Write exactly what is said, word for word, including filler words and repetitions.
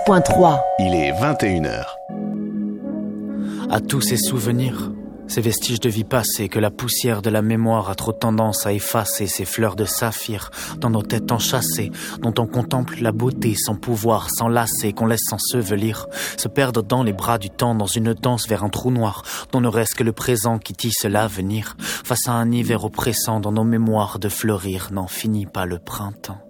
Point trois. Il est vingt et une heures. À tous ces souvenirs, ces vestiges de vie passée que la poussière de la mémoire a trop tendance à effacer, ces fleurs de saphir dans nos têtes enchâssées, dont on contemple la beauté sans pouvoir s'enlacer, qu'on laisse s'ensevelir, se perdre dans les bras du temps, dans une danse vers un trou noir, dont ne reste que le présent qui tisse l'avenir, face à un hiver oppressant dont nos mémoires de fleurir n'en finit pas le printemps.